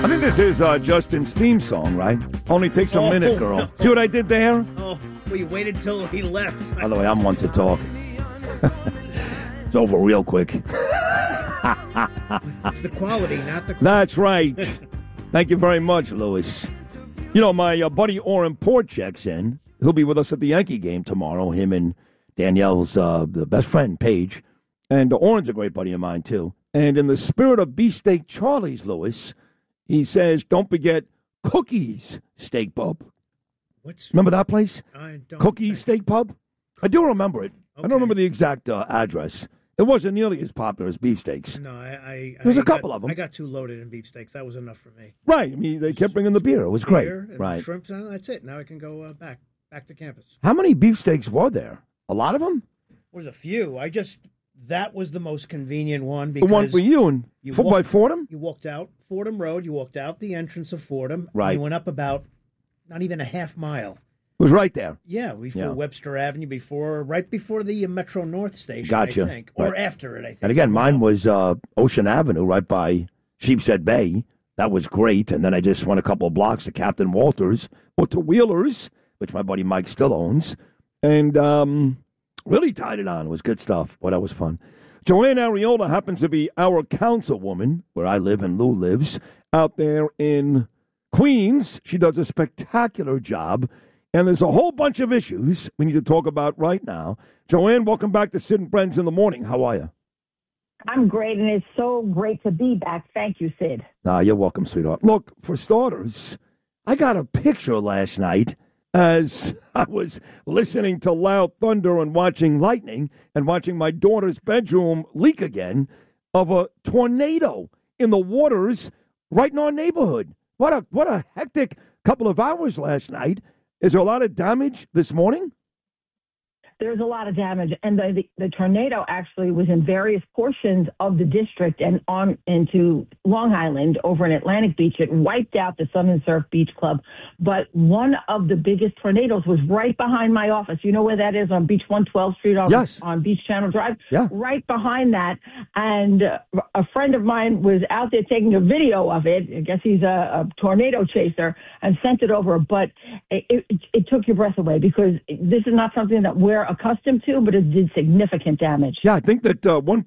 I think this is Justin's theme song, right? Only takes a minute, girl. No. See what I did there? Oh, well, you waited till he left. By the way, I'm one to talk. It's over real quick. It's the quality, not the... That's right. Thank you very much, Lewis. You know, my buddy Orrin Port checks in. He'll be with us at the Yankee game tomorrow, him and Danielle's the best friend, Paige. And Orrin's a great buddy of mine, too. And in the spirit of Beefsteak Charlie's, Lewis, he says, don't forget Cookies Steak Pub. Remember that place? I don't Cookies Steak Pub? I do remember it. Okay. I don't remember the exact address. It wasn't nearly as popular as beefsteaks. No, There's a couple of them. I got too loaded in beefsteaks. That was enough for me. Right. I mean, they kept bringing the beer. It was great. Beer and right. shrimp, and that's it. Now I can go back to campus. How many beefsteaks were there? A lot of them? There's a few. That was the most convenient one. Because the one for you and by Fordham? You walked out Fordham Road. You walked out the entrance of Fordham. Right. And you went up about not even a half mile. It was right there. Yeah, before Webster Avenue, right before the Metro North station, Gotcha. I think. Or after it, I think. And again, mine was Ocean Avenue right by Sheepshead Bay. That was great. And then I just went a couple of blocks to Captain Walters or to Wheelers, which my buddy Mike still owns. And really tied it on. It was good stuff. Boy, that was fun. Joanne Ariola happens to be our councilwoman, where I live and Lou lives, out there in Queens. She does a spectacular job. And there's a whole bunch of issues we need to talk about right now. Joanne, welcome back to Sid and Friends in the Morning. How are you? I'm great, and it's so great to be back. Thank you, Sid. You're welcome, sweetheart. Look, for starters, I got a picture last night as I was listening to loud thunder and watching lightning and watching my daughter's bedroom leak again of a tornado in the waters right in our neighborhood. What a hectic couple of hours last night. Is there a lot of damage this morning? There's a lot of damage, and the tornado actually was in various portions of the district and on into Long Island over in Atlantic Beach. It wiped out the Southern Surf Beach Club, but one of the biggest tornadoes was right behind my office. You know where that is, on Beach 112th Street on Beach Channel Drive? Yeah. Right behind that, and a friend of mine was out there taking a video of it. I guess he's a tornado chaser, and sent it over, but it took your breath away because this is not something that we're accustomed to, but it did significant damage. Yeah, I think that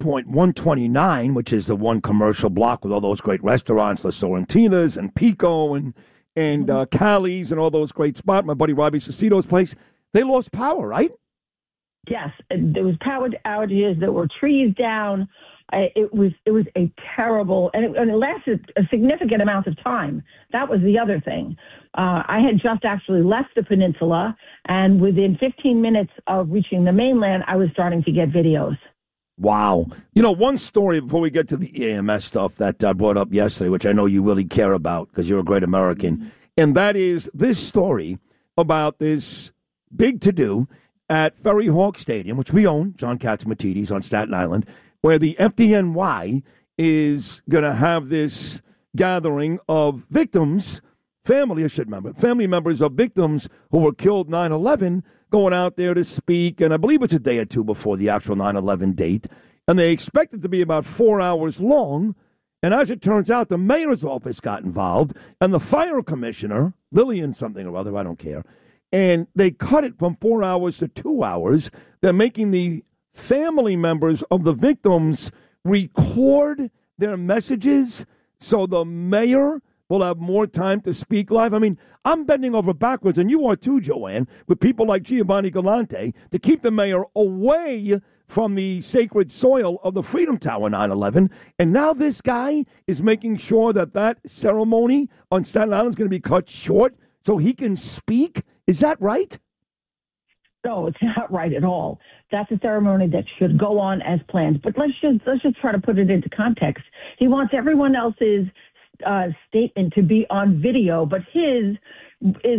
1.129, which is the one commercial block with all those great restaurants, La Sorrentinas and Pico and Cali's and all those great spots, my buddy Robbie Cicito's place, they lost power, right? Yes, there was power outages. There were trees down. It was a terrible, and it lasted a significant amount of time. That was the other thing. I had just actually left the peninsula, and within 15 minutes of reaching the mainland, I was starting to get videos. Wow. You know, one story before we get to the EMS stuff that I brought up yesterday, which I know you really care about because you're a great American, and that is this story about this big to-do at Ferry Hawk Stadium, which we own, John Catsimatidis on Staten Island, where the FDNY is going to have this gathering of victims, family members of victims who were killed 9/11, going out there to speak, and I believe it's a day or two before the actual 9/11 date, and they expect it to be about 4 hours long, and as it turns out, the mayor's office got involved, and the fire commissioner, Lillian something or other, I don't care, and they cut it from 4 hours to 2 hours. They're making the family members of the victims record their messages so the mayor will have more time to speak live. I mean, I'm bending over backwards, and you are too, Joanne, with people like Giovanni Galante to keep the mayor away from the sacred soil of the Freedom Tower 9/11. And now this guy is making sure that ceremony on Staten Island is going to be cut short so he can speak. Is that right? No, it's not right at all. That's a ceremony that should go on as planned. But let's just try to put it into context. He wants everyone else's statement to be on video, but his is